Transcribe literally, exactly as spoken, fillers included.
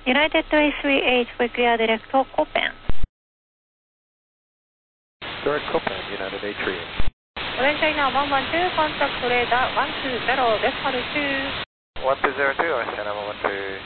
United three three eight, we clear direct to Copen. Direct Copen, United eight three eight. Orange China one one two, contact radar one two zero, decimal two. one two zero two, Orange China one one two.